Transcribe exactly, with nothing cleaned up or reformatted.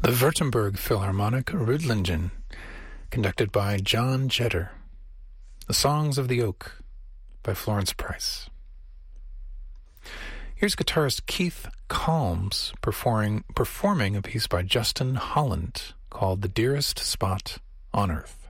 The Württemberg Philharmonic Rüdlingen, conducted by John Jetter. The Songs of the Oak by Florence Price. Here's guitarist Keith Calmes performing, performing a piece by Justin Holland called The Dearest Spot on Earth.